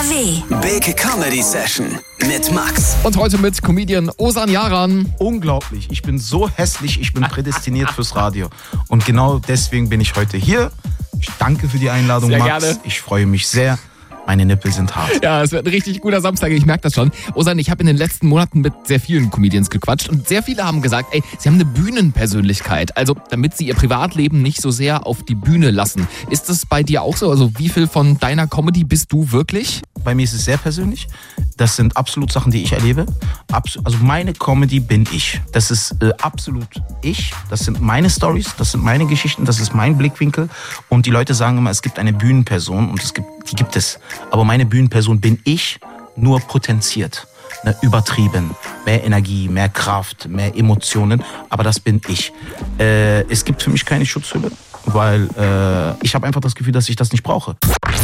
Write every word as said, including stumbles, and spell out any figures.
W. Big Comedy Session mit Max. Und heute mit Comedian Ozan Yaran. Unglaublich, ich bin so hässlich, ich bin prädestiniert fürs Radio. Und genau deswegen bin ich heute hier. Ich danke für die Einladung, sehr Max. Gerne. Ich freue mich sehr. Meine Nippel sind hart. Ja, es wird ein richtig guter Samstag, ich merke das schon. Ozan, ich habe in den letzten Monaten mit sehr vielen Comedians gequatscht und sehr viele haben gesagt, ey, sie haben eine Bühnenpersönlichkeit. Also, damit sie ihr Privatleben nicht so sehr auf die Bühne lassen. Ist das bei dir auch so? Also, wie viel von deiner Comedy bist du wirklich? Bei mir ist es sehr persönlich. Das sind absolut Sachen, die ich erlebe. Abs- also meine Comedy bin ich. Das ist äh, absolut ich. Das sind meine Stories, das sind meine Geschichten, das ist mein Blickwinkel. Und die Leute sagen immer, es gibt eine Bühnenperson und es gibt, die gibt es. Aber meine Bühnenperson bin ich, nur potenziert. Ne, übertrieben. Mehr Energie, mehr Kraft, mehr Emotionen. Aber das bin ich. Äh, es gibt für mich keine Schutzhülle, weil äh, ich habe einfach das Gefühl, dass ich das nicht brauche.